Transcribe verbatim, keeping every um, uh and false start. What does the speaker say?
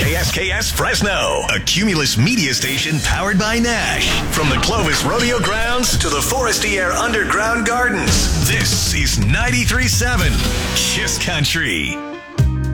K S K S Fresno, a Cumulus media station powered by Nash. From the Clovis Rodeo Grounds to the Forestier Underground Gardens, this is ninety-three point seven Kiss Country.